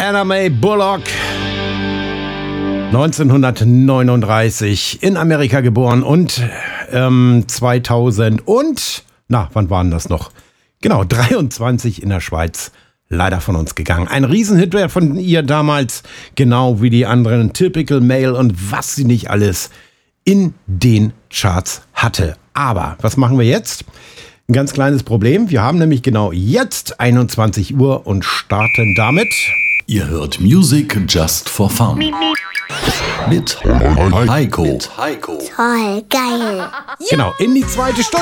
Anna Mae Bullock, 1939 in Amerika geboren und 2000 und, wann waren das noch? Genau, 23 in der Schweiz leider von uns gegangen. Ein Riesenhit wäre von ihr damals, genau wie die anderen Typical Male und was sie nicht alles in den Charts hatte. Aber was machen wir jetzt? Ein ganz kleines Problem. Wir haben nämlich genau jetzt 21 Uhr und starten damit. Ihr hört Music Just for Fun. Mit Heiko. Toll, geil. Genau, in die zweite Stunde.